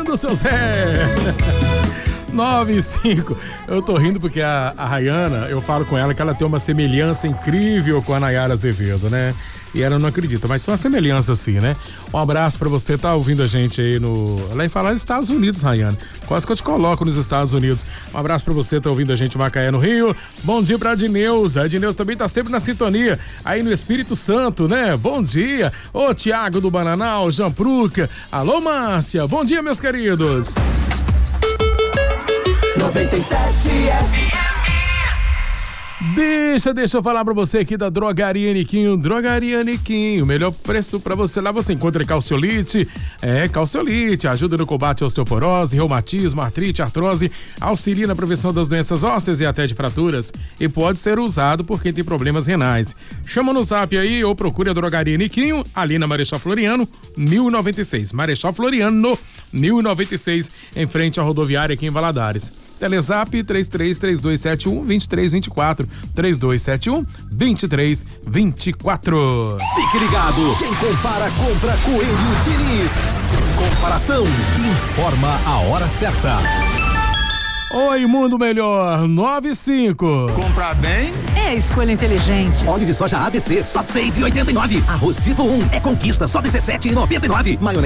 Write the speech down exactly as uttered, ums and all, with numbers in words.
lindo, seu Zé. nove e cinco. Eu tô rindo porque a, a Rayana, eu falo com ela que ela tem uma semelhança incrível com a Nayara Azevedo, né? E ela não acredita, mas tem uma semelhança assim, né? Um abraço pra você, tá ouvindo a gente aí no... Lá em falar nos Estados Unidos, Rayana. Quase que eu te coloco nos Estados Unidos. Um abraço pra você, tá ouvindo a gente em Macaé, no Rio. Bom dia pra Adneuza. A Adneuza também tá sempre na sintonia, aí no Espírito Santo, né? Bom dia. Ô, Tiago do Bananal, Jean Pruca. Alô, Márcia. Bom dia, meus queridos. noventa e sete F M. Deixa, deixa eu falar pra você aqui da Drogaria Niquinho. Drogaria Niquinho, melhor preço pra você. Lá você encontra calciolite, é, calciolite, ajuda no combate à osteoporose, reumatismo, artrite, artrose, auxilia na prevenção das doenças ósseas e até de fraturas. E pode ser usado por quem tem problemas renais. Chama no zap aí ou procure a Drogaria Niquinho, ali na Marechal Floriano, mil e noventa e seis. Marechal Floriano, mil e noventa e seis, em frente à rodoviária aqui em Valadares. Telezap três três três dois sete um dois três dois quatro, três dois sete um dois três dois quatro. Fique ligado, quem compara compra Coelho Diniz. Sem comparação, informa a hora certa. Oi, Mundo Melhor, nove e cinco. Comprar bem é escolha inteligente. Óleo de soja A B C, só seis e oitenta e nove. Arroz tipo um é Conquista, só dezessete e noventa e nove. Maionese